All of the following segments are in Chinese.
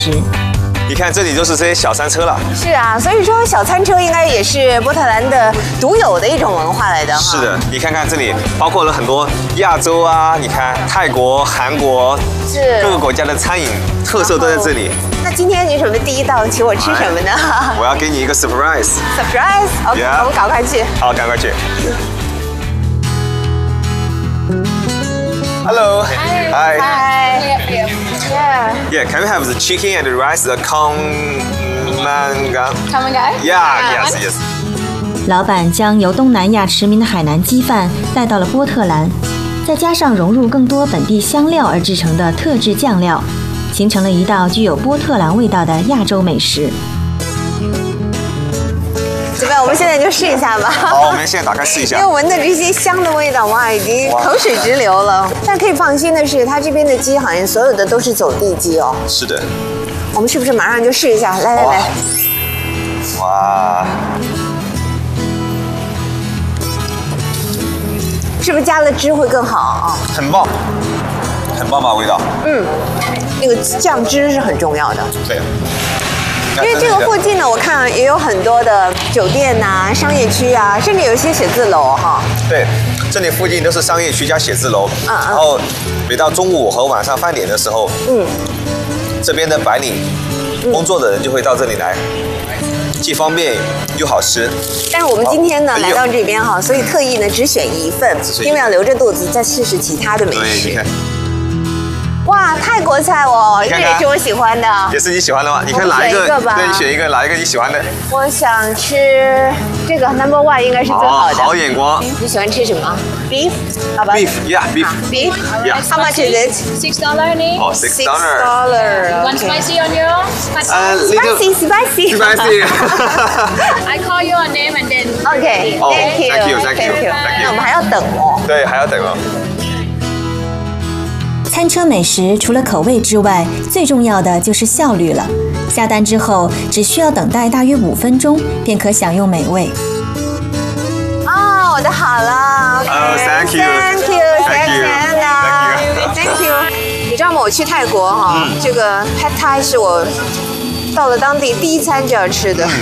你看这里就是这些小餐车了。 是啊，所以说小餐车应该也是波特兰的独有的一种文化来的。 是的，你看看这里包括了很多亚洲啊，你看泰国、韩国， 是各个国家的餐饮特色都在这里。 那今天你准备第一道请我吃什么呢？ 我要给你一个 surprise。OK， 我们赶快去。 好，赶快去。Hello. Hi. Yeah. Can we have the chicken and the rice, the Kamangang? Yeah. Yes. 老板将由东南亚驰名的海南鸡饭带到了波特兰，再加上融入更多本地香料而制成的特制酱料，形成了一道具有波特兰味道的亚洲美食。 怎么样？我们现在就试一下吧。 好，我们现在打开试一下。 因为闻的这些香的味道，哇，已经口水直流了。但可以放心的是，它这边的鸡好像所有的都是走地鸡哦。 是的。 我们是不是马上就试一下？来。 哇。 是不是加了汁会更好啊？ 很棒，很棒吧味道。 那个酱汁是很重要的。 对。 因为这个附近呢，我看也有很多的酒店呐、商业区啊，甚至有一些写字楼哈。 对，这里附近都是商业区加写字楼。然后每到中午和晚上饭点的时候，这边的白领工作的人就会到这里来，既方便又好吃。 但是我们今天呢来到这边哈，所以特意呢只选一份，因为要留着肚子再试试其他的美食。 对，你看。 哇，泰国菜哦，这也是我喜欢的。 也是你喜欢的吗？你看哪一个？对，你选一个，哪一个你喜欢的？ 我想吃这个 number one 应该是最好的。 好眼光。 你喜欢吃什么 ？Beef？ 好吧。 Beef， yeah， beef。 Beef？ Yeah。 How much is it? $6 only. Oh, $6. One spicy on your? Spicy. Spicy. I call you a name and then. Okay. Thank you. 那我们还要等哦。 对，还要等哦。 餐车美食除了口味之外，最重要的就是效率了。下单之后，只需要等待大约5分钟，便可享用美味。 哦，我的好了。 Thank you. 你知道吗？我去泰国哈，这个 Pad Thai 是我到了当地第一餐就要吃的。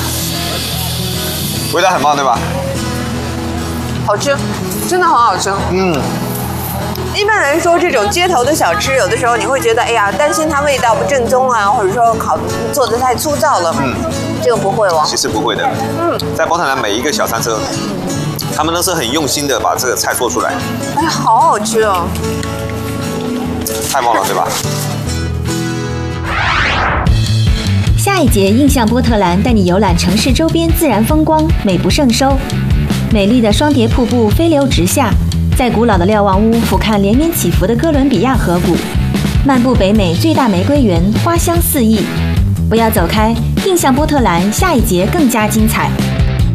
味道很棒，对吧？ 好吃，真的很好吃。一般来说，这种街头的小吃，有的时候你会觉得，哎呀，担心它味道不正宗啊，或者说做的太粗糙了。这个不会哦。 其实不会的。在波特兰每一个小餐车，他们都是很用心的把这个菜做出来。 哎呀，好好吃哦！ 太棒了，对吧？ 下一节印象波特兰带你游览城市周边自然风光，美不胜收。美丽的双叠瀑布飞流直下。在古老的瞭望屋俯瞰连绵起伏的哥伦比亚河谷，漫步北美最大玫瑰园，花香四溢。不要走开，印象波特兰下一节更加精彩。